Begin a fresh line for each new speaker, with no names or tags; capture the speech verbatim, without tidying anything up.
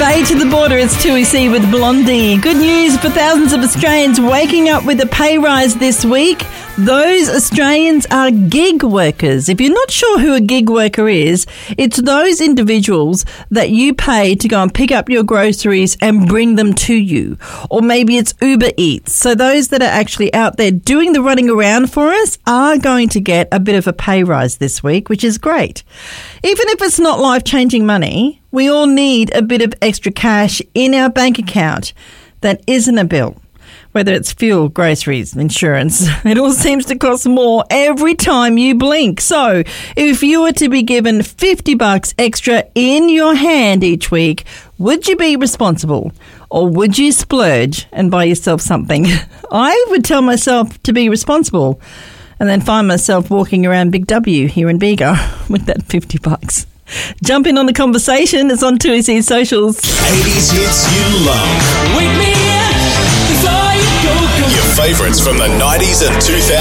Bay to the border, it's two E C with Blondie. Good news for thousands of Australians waking up with a pay rise this week. Those Australians are gig workers. If you're not sure who a gig worker is, it's those individuals that you pay to go and pick up your groceries and bring them to you. Or maybe it's Uber Eats. So those that are actually out there doing the running around for us are going to get a bit of a pay rise this week, which is great. Even if it's not life-changing money, we all need a bit of extra cash in our bank account that isn't a bill. Whether it's fuel, groceries, insurance, it all seems to cost more every time you blink. So if you were to be given fifty bucks extra in your hand each week, would you be responsible or would you splurge and buy yourself something? I would tell myself to be responsible and then find myself walking around Big W here in Bega with that fifty bucks. Jump in on the conversation. It's on two E C Socials.
eighties hits you love.
Wake me up before you go, go.
Your favourites from the nineties and two thousands.